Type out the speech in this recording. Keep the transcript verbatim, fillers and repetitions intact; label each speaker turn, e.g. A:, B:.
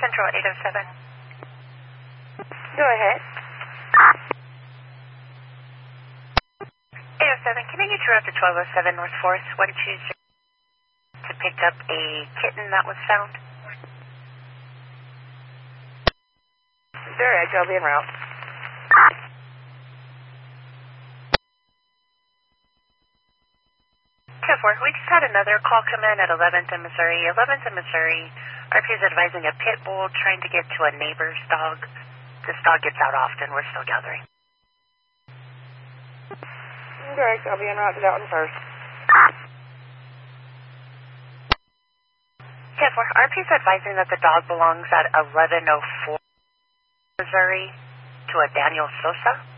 A: Central eight oh seven.
B: Go ahead.
A: eight oh seven, can I get you up to twelve oh seven North fourth, one two zero, to pick up a kitten that was found?
B: Direct, I'll be en route.
A: ten four, we just had another call come in at eleventh and Missouri. eleventh and Missouri, R P is advising a pit bull trying to get to a neighbor's dog. This dog gets out often. We're still gathering.
B: Direct, I'll be en route to that one first.
A: ten four, R P is advising that the dog belongs at eleven oh four Missouri to a Daniel Sosa.